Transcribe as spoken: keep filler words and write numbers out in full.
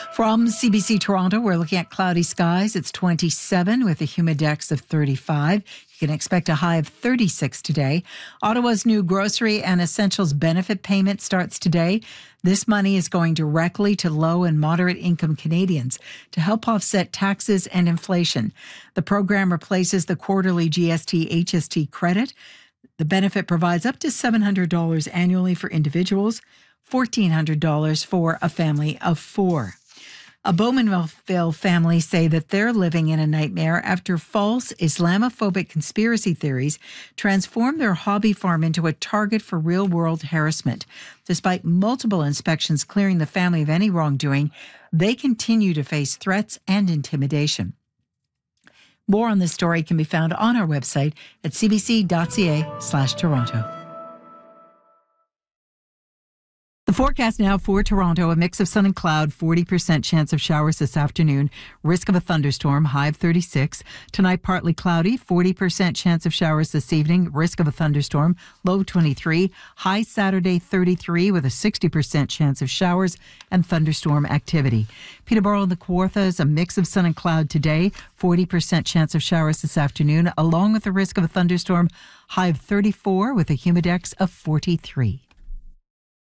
From C B C Toronto, we're looking at cloudy skies. It's twenty-seven with a humidex of thirty-five. You can expect a high of thirty-six today. Ottawa's new grocery and essentials benefit payment starts today. This money is going directly to low and moderate income Canadians to help offset taxes and inflation. The program replaces the quarterly G S T H S T credit. The benefit provides up to seven hundred dollars annually for individuals, one thousand four hundred dollars for a family of four. A Bowmanville family say that they're living in a nightmare after false Islamophobic conspiracy theories transformed their hobby farm into a target for real-world harassment. Despite multiple inspections clearing the family of any wrongdoing, they continue to face threats and intimidation. More on this story can be found on our website at cbc.ca slash Toronto. The forecast now for Toronto, a mix of sun and cloud, forty percent chance of showers this afternoon, risk of a thunderstorm, high of thirty-six. Tonight, partly cloudy, forty percent chance of showers this evening, risk of a thunderstorm, low twenty-three. High Saturday, thirty-three, with a sixty percent chance of showers and thunderstorm activity. Peterborough and the Kawarthas, a mix of sun and cloud today, forty percent chance of showers this afternoon, along with the risk of a thunderstorm, high of thirty-four with a humidex of forty-three.